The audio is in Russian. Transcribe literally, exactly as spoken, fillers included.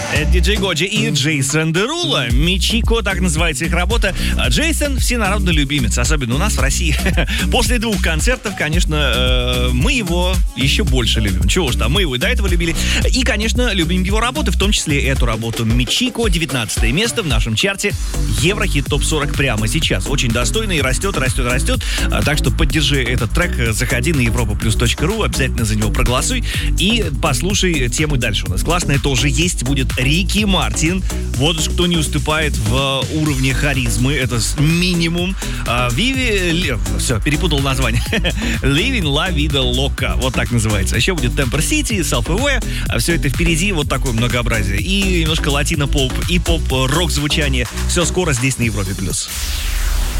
Это диджей Годжи и Джейсон Дерула. Мичико, так называется их работа. Джейсон — всенародный любимец, особенно у нас в России. После двух концертов, конечно, мы его еще больше любим. Чего ж там, мы его и до этого любили. И, конечно, любим его работы, в том числе эту работу. Мичико, девятнадцатое место в нашем чарте Еврохит топ сорок прямо сейчас. Очень достойно и растет, растет, растет. Так что поддержи этот трек, заходи на европа плюс точка ру, обязательно за него проголосуй и послушай темы дальше. У нас классная тоже есть, будет Рики Мартин. Вот уж кто не уступает в уровне харизмы, это минимум. А, Виви... Все, перепутал название. Living La Vida Loca, вот так называется. Еще будет Temper City, Self-Aware. А все это впереди, вот такое многообразие. И немножко латино-поп, и поп-рок звучание. Все скоро здесь на Европе+. плюс.